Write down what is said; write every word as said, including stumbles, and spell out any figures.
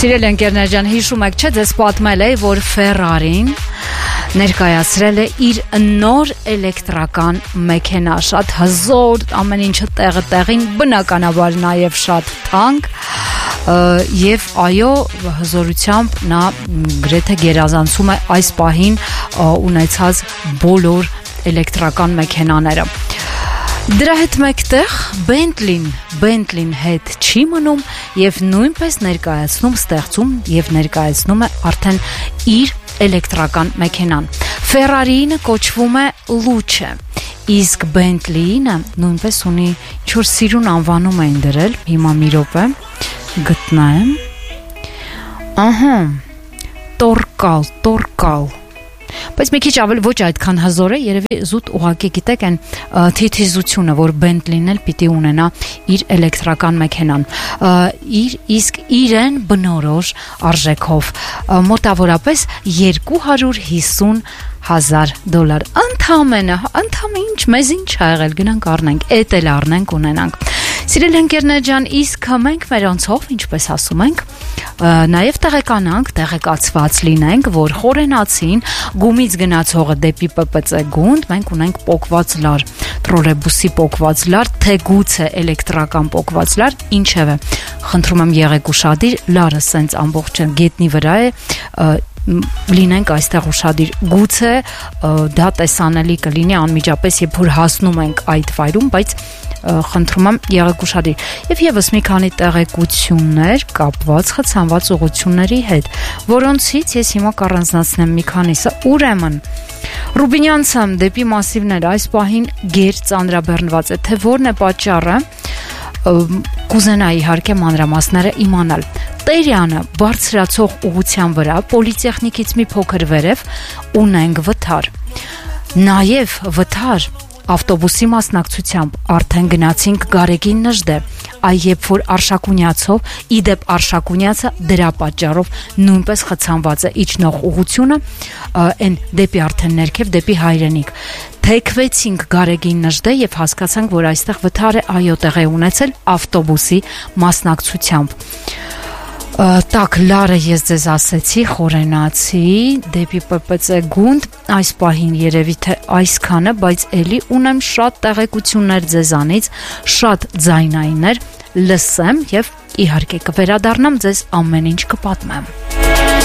Սիրելի ընկերներ ջան, հիշում եք, չէ՞, ձեզ պատմել էի, որ Ferrari-ն ներկայացրել է իր նոր էլեկտրական մեքենա, շատ հզոր, ամեն ինչը տեղը տեղին, բնականաբար նաև շատ թանկ, եւ այո, հզորությամբ նա գրեթե գերազանցում է այս պահին ունեցած բոլոր էլեկտրական մեքենաները։ Դրա հետ մեկտեղ Bentley-ն, Bentley-ն հետ չի մնում եւ նույնպես ներկայացնում, ստեղծում եւ ներկայացնում է արդեն իր էլեկտրական մեքենան։ Ferrari-ն կոչվում է Luce, իսկ Bentley-ն նույնպես ունի ինչ-որ սիրուն անվանում են դրել, հիմա մի րոպե գտնեմ։ Ահա, Torcal, Torcal Բայց մի քիչ ավելի ոչ այդքան հզոր է, երևի զուտ ուղղակի գիտեք այն թիթիզությունը, որ Bentley-ն էլ պիտի ունենա իր էլեկտրական մեքենան։ Իր իսկ իրեն բնորոշ արժեքով մոտավորապես երկու հարյուր հիսուն հազար դոլար։ Ընդամենը, ընդամենը ինչ, մեզ ինչ ա եղել, գնանք առնենք, էդ էլ առնենք, ունենանք։ Սիրելի ընկերներ ջան, իսկ մենք մերոնցով, ինչպես ասում ենք, նաև տեղեկանանք, տեղեկացված լինենք, որ խորենացին գումից գնացողը դեպի Պ Պ Ծ գունդ, մենք ունենք պոկված լար, տրոլեյբուսի պոկված լար, թե գուցե էլեկտրական պոկված լար, ինչևէ, խնդրում եմ եղեք ուշադիր, լարը սենց ամբողջ գետնի վրա է, լինենք այստեղ ուշադիր, գուցե դա տեսանելի կլինի անմիջապես, երբ որ հասնում ենք այդ վայրում, բայց խնդրում եմ եղեք ուշադիր։ Եվ եւս մի քանի տեղեկություններ կապված խցանված ուղղությունների հետ, որոնցից ես հիմա կառանձնացնեմ մի քանիսը։ Ուրեմն Ռուբինյանցը դեպի մասիվներ այս պահին գեր ծանրաբեռնված է, թե որն է պատճառը, կուզենա իհարկե մանրամասները իմանալ։ Տերյանը բարձրացող ուղղության վրա պոլիտեխնիկից մի փոքր վերև ունենք վթար։ Նաև վթար ավտոբուսի մասնակցությամբ արդեն գնացինք Գարեգին Նժդե, այ երբ որ Արշակունյացով, իդեպ Արշակունյացը դրա պատճառով նույնպես խցանված է իջնող ուղղությունը, այն դեպի արդեն ներքև, դեպի Հայրենիք։ Թեքվեցինք Գարեգին Նժդե եւ հասկացանք, որ այստեղ վթար է այո տեղի ունեցել ավտոբուսի մասնակցությամբ։ Տակ լարը ես ձեզ ասեցի, խորենացի դեպի Պ Պ Ծ գունդ, այս պահին երևի թե այսքանը, բայց էլի ունեմ շատ տեղեկություններ ձեզանից, շատ ձայնայիններ, լսեմ եւ իհարկե կվերադառնամ ձեզ ամեն ինչ կպատմեմ։